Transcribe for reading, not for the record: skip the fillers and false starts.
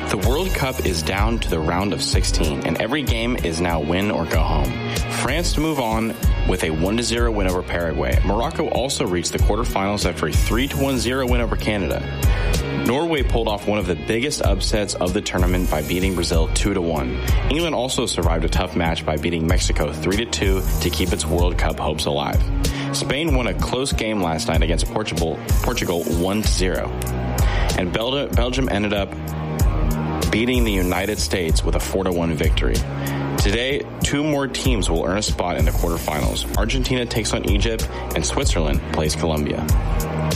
The World Cup is down to the round of 16, and every game is now win or go home. France to move on with a 1-0 win over Paraguay. Morocco also reached the quarterfinals after a 3-1-0 win over Canada. Norway pulled off one of the biggest upsets of the tournament by beating Brazil 2-1. England also survived a tough match by beating Mexico 3-2 to keep its World Cup hopes alive. Spain won a close game last night against Portugal 1-0. And Belgium ended up beating the United States with a 4-1 victory. Today, 2 more teams will earn a spot in the quarterfinals. Argentina takes on Egypt, and Switzerland plays Colombia.